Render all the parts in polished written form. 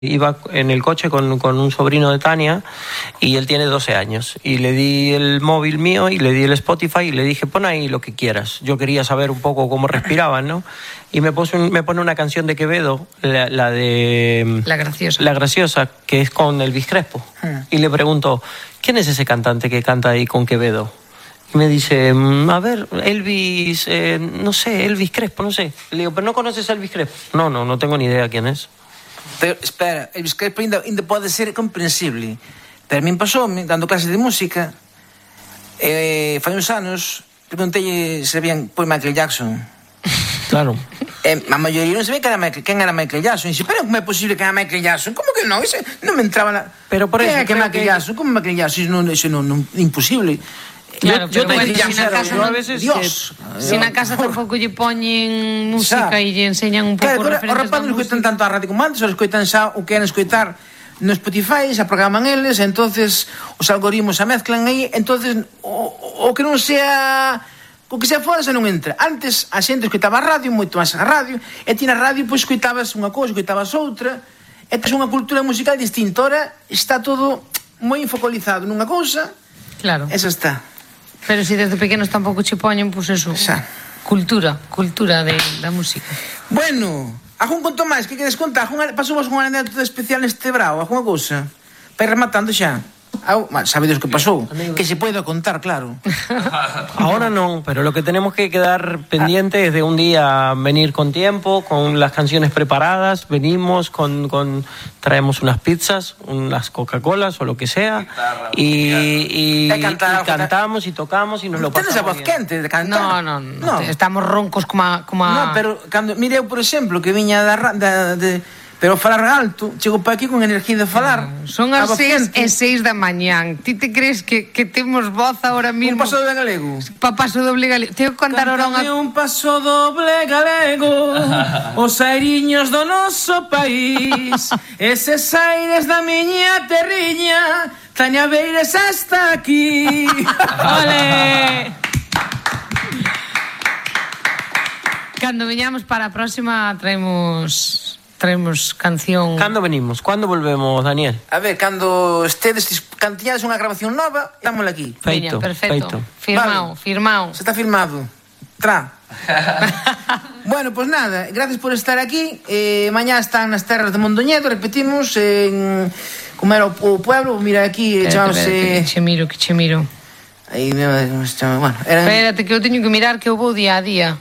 Iba en el coche con un sobrino de Tania y él tiene 12 años. Y le di el móvil mío y le di el Spotify y le dije, pon ahí lo que quieras. Yo quería saber un poco cómo respiraban, ¿no? Y me pone una canción de Quevedo, la de... La Graciosa, que es con Elvis Crespo. Y le pregunto, ¿quién es ese cantante que canta ahí con Quevedo? Y me dice, a ver, Elvis, no sé, Elvis Crespo, no sé. Le digo, ¿pero no conoces a Elvis Crespo? No tengo ni idea quién es. Pero, espera, Elvis Crespo ainda pode ser comprensible. Pero a min pasoume, dando clases de música, fai uns anos, preguntei se sabían por Michael Jackson. Claro. A maioría non sabía quen era Michael Jackson. E dixo, pero como é posible que era Michael Jackson? Como que non? Ese non me entraba na... Pero por eso, que é Michael Jackson? Como Michael Jackson? Iso non, imposible. Claro, yo pero te si na casa a veces Dios. Si na casa tampouco lle poñen música e lle enseñan un pouco referentes. referentes Os rapazes non escoitan tanto a radio como antes, os escoitan xa o que queren escoitar no Spotify, xa programan eles, entonces os algoritmos se mezclan aí, entonces o que non sea o que sea fora xa non entra. Antes a xente escoitaba a radio, moito máis a radio, e ti na radio pois escoitabas unha cousa, escoitabas outra, e tes unha cultura musical distinta. Ora está todo moi focalizado nunha cousa. Claro. Esa está. Pero si desde pequenos tampouco che poñen, pois eso. Xa. Cultura da música. Bueno, algún conto máis que queres contar? Pasou vos unha anécdota especial neste brao? Alguna cousa? Para ir rematando xa. Sabedes o que pasou? Que se pueda contar, claro. Ahora no, pero lo que tenemos que quedar pendiente es de un día venir con tiempo, con las canciones preparadas, venimos traemos unas pizzas, unas Coca-Colas o lo que sea, y cantamos y tocamos y nos lo pasamos. ¿Tienes a voz quente de cantar? No. Estamos roncos como a... No, pero cando mireu, por exemplo, que viña pero falar alto, chego para aquí con energía de falar. Son as 6:06 da mañán. Ti te crees que temos voz ahora mismo? Un paso doble galego. Paso doble galego. Tengo que cantar ahora un paso doble galego. Os airiños do noso país. Eses aires da miña terriña. Tania Beires hasta aquí. Ole! Cando veñamos para a próxima traemos canción. ¿Cuándo venimos? ¿Cuándo volvemos, Daniel? A ver, cando tiñades unha grabación nova, dámola aquí. Feito, perfecto. Firmado. Se está firmado. Bueno, pues nada, gracias por estar aquí. Mañá están nas terras de Mondoñedo, repetimos, como era o pueblo, mira aquí, chamase... Que che miro. Aí, bueno, Espérate, que eu teño que mirar que eu vou día a día.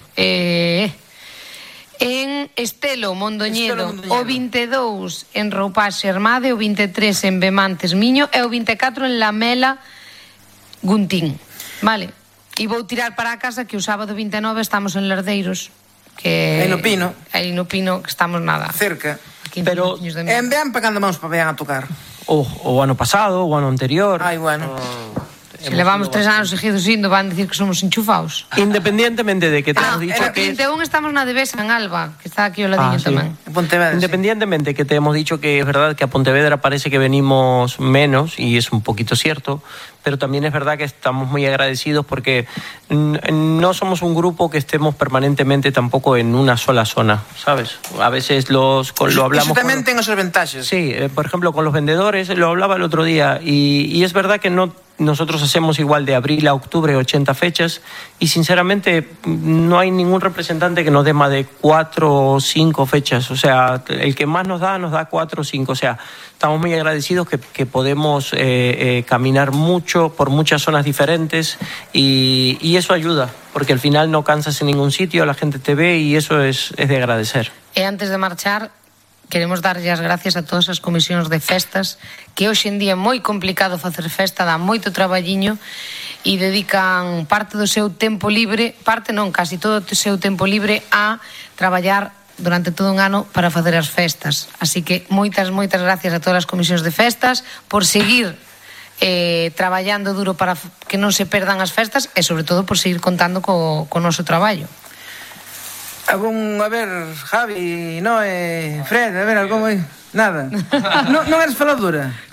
En Estelo, Mondoñedo, o 22 en Roupaxe Armade, o 23 en Bemantes Miño e o 24 en Lamela Guntín. Vale. E vou tirar para a casa que o sábado 29 estamos en Lardeiros, que aí no Pino. Aí no Pino, que estamos nada. Cerca. Pero en Beam para cando vamos para Beam a tocar. O ano pasado, o ano anterior. Ai, bueno. Se levamos 3 anos seguidos indo, van dicir que somos enchufados. Independientemente de que te hemos dicho que... 21 estamos na Devesa, en Alba, que está aquí ao ladiño tamén. Pontevedra, independientemente que te hemos dicho que es verdad que a Pontevedra parece que venimos menos, y es un poquito cierto, pero también es verdad que estamos muy agradecidos porque no somos un grupo que estemos permanentemente tampoco en una sola zona, ¿sabes? A veces lo hablamos... Eso también tiene sus ventajas. Sí, por ejemplo, con los vendedores, lo hablaba el otro día, y es verdad que nosotros hacemos igual de abril a octubre 80 fechas y sinceramente no hay ningún representante que nos dé más de 4 o 5 fechas. O sea, el que más nos da 4 o 5. O sea, estamos muy agradecidos que podemos caminar mucho por muchas zonas diferentes y eso ayuda, porque al final no cansas en ningún sitio, la gente te ve y eso es de agradecer. E antes de marchar, queremos darlle as gracias a todas as comisións de festas, que hoxe en día é moi complicado facer festa, dá moito traballiño e dedican parte do seu tempo libre, casi todo o seu tempo libre a traballar durante todo un ano para facer as festas. Así que moitas gracias a todas as comisións de festas por seguir traballando duro para que non se perdan as festas e sobre todo por seguir contando co noso traballo. A ver, Javi, Fred, a ver, algo... Nada. Non eres faladora?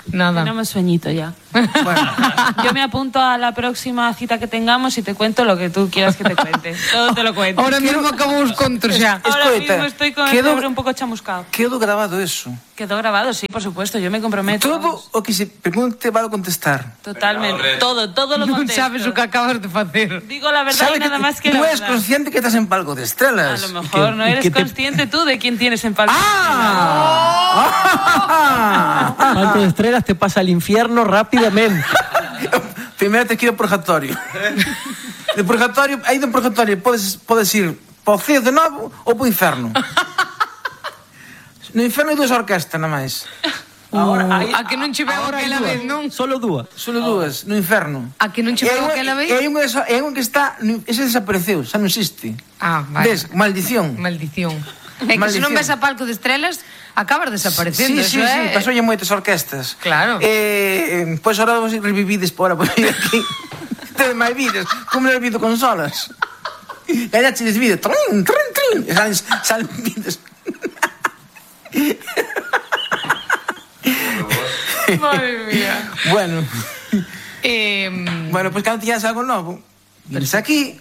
Nada. Tenemos sueñito ya. Bueno, Yo me apunto a la próxima cita que tengamos y te cuento lo que tú quieras que te cuente. Todo te lo cuento. Ahora mismo acabo os contos xa. Ahora escoita, mismo estoy con el quedo- cerebro un poco chamuscado. quedou grabado eso. Quedó grabado, sí, por supuesto, yo me comprometo. Todo vamos. o que se pregunte vai a contestar. Totalmente. Todo lo Non contesto. sabes o que acabas de facer. Digo la verdad y nada más que la no es verdad. consciente que estás en palco de A estrellas. lo mejor no eres que te- consciente tú de quién tienes en palco. Palco de estrellas te pasa al infierno rápidamente. Primero te quiero purgatorio. De purgatorio, aí do purgatorio podes ir po ceo de novo ou po inferno. No inferno hai dúas orquestas, nada máis. A que non che veo Ahora aquela vez, non? Solo dúas. Solo dúas, no inferno. A que non che veo aquela vez? E hai un que está, ese desapareceu, xa non existe. Ah, vale. Ves, maldición. Maldición. É que se non Maldición. ves a palco de estrelas, acabas desaparecendo. Sí, pasoulle moitas orquestas. Claro. Pois ahora vos revivides por ahora, por vir aquí. Tedes máis vidas, como non vido consolas. Gañaches vida, trin, trin, trin. E salen vidas. Madre mía. Bueno, Bueno, pois cando tiñas algo novo, vienes aquí.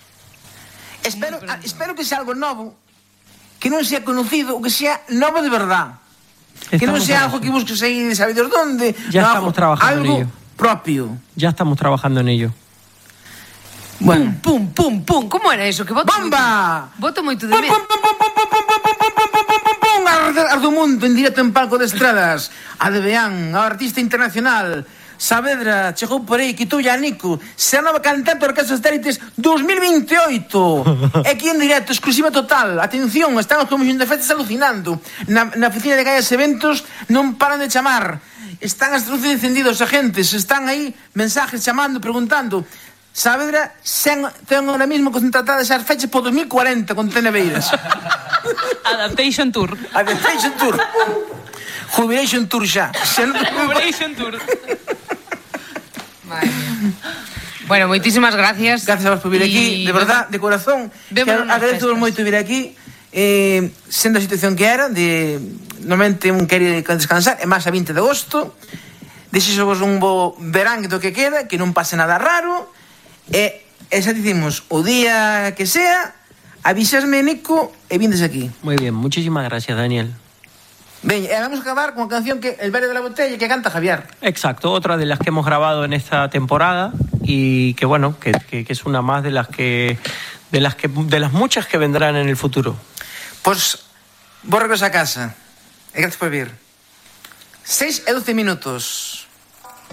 Espero que sea algo novo, que non sea conocido, ou que sea novo de verdad. Que non Estamos sea algo que busques aí de saber dónde. Ya no, estamos trabajando en algo ello. propio. Ya estamos trabajando en ello. Bueno. pum, pum, pum. Como era eso? Que voto ¡Bomba! Voto moito de Pum, menos. pum, pum, pum, pum, pum, pum, pum, pum, pum, pum, pum, pum, pum, ar do mundo en directo en palco de estradas. A de Beán, a artista internacional. Saavedra chegou por aí, quitou a Nico. Se a nova cantante da Orquestra Satélites 2028. Aquí en directo, exclusiva total. Atención, están os comisión de festas alucinando. Na oficina de Gallas Eventos non paran de chamar. Están as luces encendidas, os agentes. Están aí mensajes chamando, preguntando. Saavedra ten ahora mismo contratadas as fechas por 2040 con Tenebeiras. Adaptation Tour. Adaptation Tour. Jubilation Tour xa. Adaptation Tour. Madre mía. Bueno, moitísimas gracias. Gracias a vos por vir aquí, de verdad, de corazón. Vémonos nas Agradezo festas. moito vir aquí. Sendo a situación que era, de normalmente un quere descansar, é máis a 20 de agosto. Desexo-vos un bo verán do que queda, que non pase nada raro. E xa dicimos, o día que sea, avisasme, Nico, e vindes aquí. Muy bien, muchísimas gracias, Daniel. Veña, vamos a acabar con a canción que El verde de la botella que canta Javier. Exacto, otra de las que hemos grabado en esta temporada y que bueno, que es una más de las muchas que vendrán en el futuro. Pois, vos regreso a casa. E gracias por vir. 6 e 12 minutos.